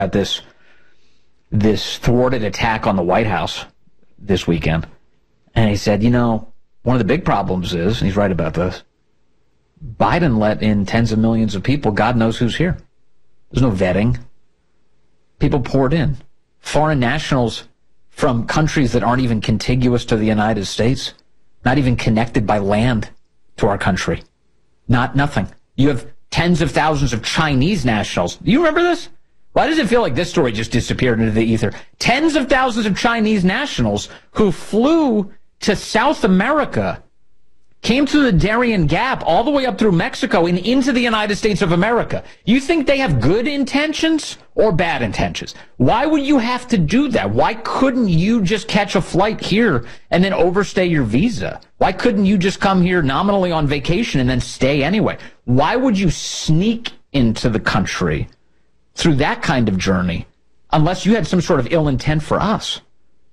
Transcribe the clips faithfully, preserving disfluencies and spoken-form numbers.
at this this thwarted attack on the White House this weekend. And he said, you know, one of the big problems is, and he's right about this, Biden let in tens of millions of people. God knows who's here. There's no vetting. People poured in. Foreign nationals from countries that aren't even contiguous to the United States, not even connected by land to our country. Not nothing. You have tens of thousands of Chinese nationals. Do you remember this? Why does it feel like this story just disappeared into the ether? Tens of thousands of Chinese nationals who flew to South America, came through the Darien Gap all the way up through Mexico and into the United States of America. You think they have good intentions or bad intentions? Why would you have to do that? Why couldn't you just catch a flight here and then overstay your visa? Why couldn't you just come here nominally on vacation and then stay anyway? Why would you sneak into the country through that kind of journey unless you had some sort of ill intent for us?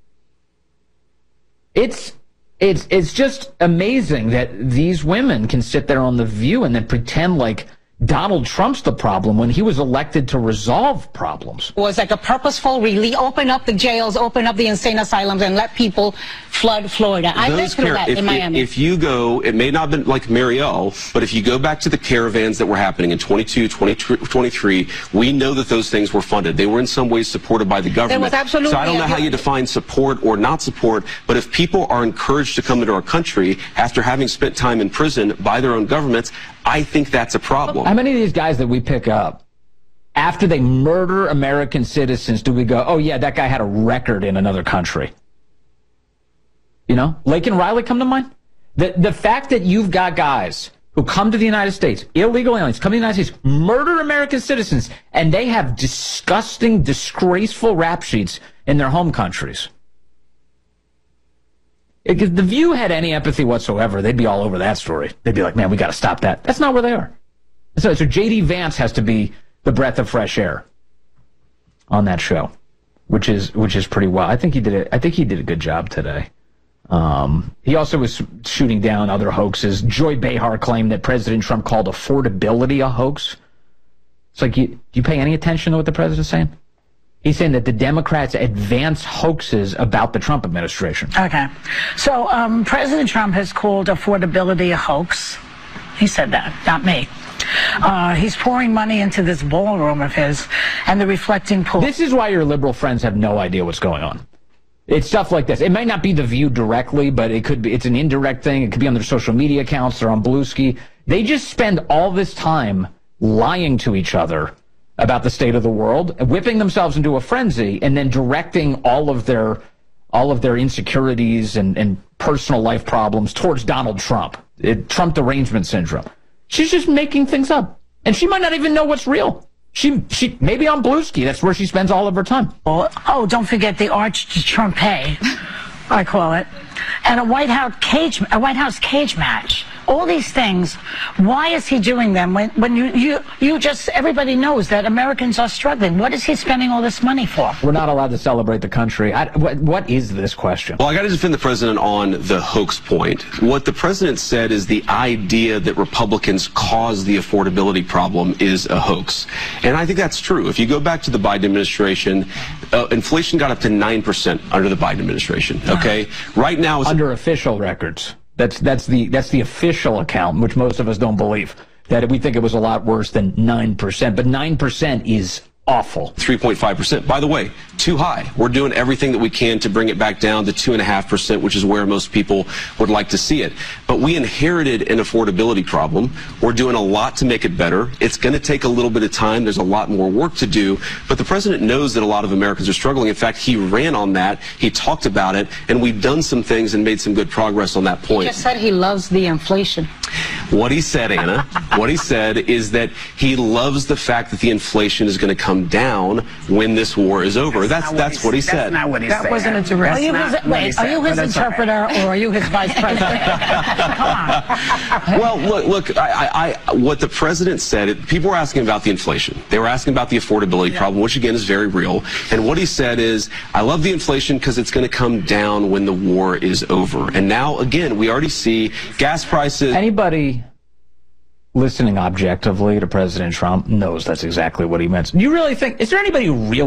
It's It's it's just amazing that these women can sit there on The View and then pretend like Donald Trump's the problem when he was elected to resolve problems. It was like a purposeful release, open up the jails, open up the insane asylums, and let people flood Florida. I've been through that in Miami. If you go, it may not have been like Mariel, but if you go back to the caravans that were happening in twenty-two, twenty-three, we know that those things were funded. They were in some ways supported by the government. There was absolutely, so I don't know how you define support or not support, but if people are encouraged to come into our country after having spent time in prison by their own governments, I think that's a problem. How many of these guys that we pick up, after they murder American citizens, do we go, oh, yeah, that guy had a record in another country? You know, Laken Riley come to mind? The, the fact that you've got guys who come to the United States, illegal aliens, come to the United States, murder American citizens, and they have disgusting, disgraceful rap sheets in their home countries. If The View had any empathy whatsoever, they'd be all over that story. They'd be like, man, we got to stop that. That's not where they are. So, so J D Vance has to be the breath of fresh air on that show, which is which is pretty well. I think he did it. I think he did a good job today. Um, he also was shooting down other hoaxes. Joy Behar claimed that President Trump called affordability a hoax. It's like, you, do you pay any attention to what the president's saying? He's saying that the Democrats advance hoaxes about the Trump administration. Okay. So um, President Trump has called affordability a hoax. He said that, not me. Uh, he's pouring money into this ballroom of his and the reflecting pool. This is why your liberal friends have no idea what's going on. It's stuff like this. It might not be The View directly, but it could be. It's an indirect thing. It could be on their social media accounts. They're on Bluesky. They just spend all this time lying to each other about the state of the world, whipping themselves into a frenzy, and then directing all of their all of their insecurities and, and personal life problems towards Donald Trump. It, Trump derangement syndrome. She's just making things up, and she might not even know what's real. She she maybe on Bluesky, that's where she spends all of her time. Oh, oh don't forget the Arch Trumpet, I call it, and a White House cage a White House cage match. All these things, why is he doing them when, when you, you, you just, everybody knows that Americans are struggling? What is he spending all this money for? We're not allowed to celebrate the country. I, what, what is this question? Well, I got to defend the president on the hoax point. What the president said is the idea that Republicans caused the affordability problem is a hoax. And I think that's true. If you go back to the Biden administration, uh, inflation got up to nine percent under the Biden administration, okay? Right now... It's under official records. That's that's the that's the official account, which most of us don't believe. That we think it was a lot worse than nine percent, but nine percent is awful. three point five percent. By the way, too high. We're doing everything that we can to bring it back down to two point five percent, which is where most people would like to see it. But we inherited an affordability problem. We're doing a lot to make it better. It's going to take a little bit of time. There's a lot more work to do. But the president knows that a lot of Americans are struggling. In fact, he ran on that. He talked about it. And we've done some things and made some good progress on that point. He just said he loves the inflation. What he said, Anna, what he said is that he loves the fact that the inflation is going to come down when this war is over. That's that's, that's what he said. That's not what he that said. That wasn't a direct. Are you his, wait, are you his interpreter right. Or are you his vice president? Come on. Well, look, look. I, I, I, what the president said. People were asking about the inflation. They were asking about the affordability yeah. problem, which again is very real. And what he said is, "I love the inflation because it's going to come down when the war is over." And now, again, we already see gas prices. Anybody listening objectively to President Trump knows that's exactly what he meant. You really think, is there anybody who really